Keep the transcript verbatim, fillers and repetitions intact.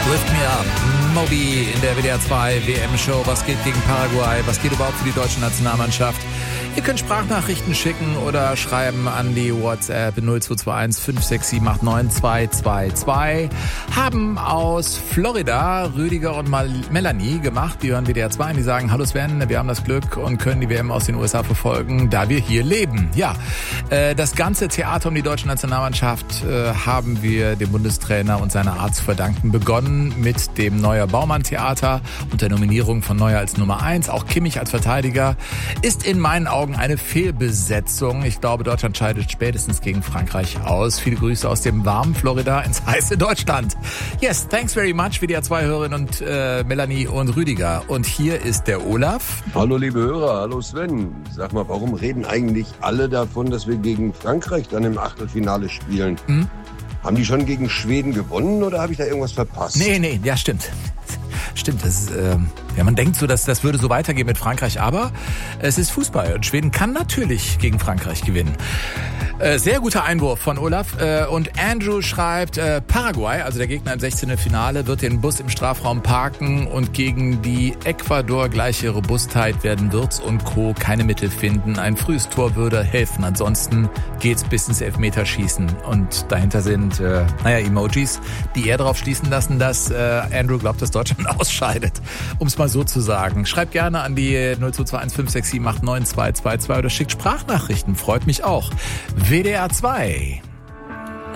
Lift Me Up, Moby in der W D R zwei W M-Show. Was geht gegen Paraguay? Was geht überhaupt für die deutsche Nationalmannschaft? Ihr könnt Sprachnachrichten schicken oder schreiben an die WhatsApp null zwei zwei eins fünf sechs sieben acht neun zwei zwei zwei. Haben aus Florida Rüdiger und Mal- Melanie gemacht. Die hören W D R zwei und die sagen, hallo Sven, wir haben das Glück und können die W M aus den U S A verfolgen, da wir hier leben. Ja, äh, das ganze Theater um die deutsche Nationalmannschaft äh, haben wir dem Bundestrainer und seiner Art zu verdanken. Begonnen mit dem Neuer Baumann-Theater und der Nominierung von Neuer als Nummer eins. Auch Kimmich als Verteidiger ist in meinen Augen eine Fehlbesetzung. Ich glaube, Deutschland scheidet spätestens gegen Frankreich aus. Viele Grüße aus dem warmen Florida ins heiße Deutschland. Yes, thanks very much, W D R zwei Hörerinnen und äh, Melanie und Rüdiger. Und hier ist der Olaf. Hallo liebe Hörer, hallo Sven. Sag mal, warum reden eigentlich alle davon, dass wir gegen Frankreich dann im Achtelfinale spielen? Hm? Haben die schon gegen Schweden gewonnen oder habe ich da irgendwas verpasst? Nee, nee, ja stimmt. Stimmt, das ist, äh, ja, man denkt so, dass das würde so weitergehen mit Frankreich, aber es ist Fußball und Schweden kann natürlich gegen Frankreich gewinnen. Äh, sehr guter Einwurf von Olaf. Äh, und Andrew schreibt, äh, Paraguay, also der Gegner im sechzehnten Finale, wird den Bus im Strafraum parken und gegen die Ecuador gleiche Robustheit werden Wirtz und Co. keine Mittel finden. Ein frühes Tor würde helfen, ansonsten geht's bis ins Elfmeterschießen. Und dahinter sind, äh, naja, Emojis, die eher darauf schließen lassen, dass äh, Andrew glaubt, dass Deutschland ausscheidet. Um es mal so zu sagen. Schreibt gerne an die null zwei zwei eins fünf sechs sieben acht neun zwei zwei zwei oder schickt Sprachnachrichten. Freut mich auch. W D R zwei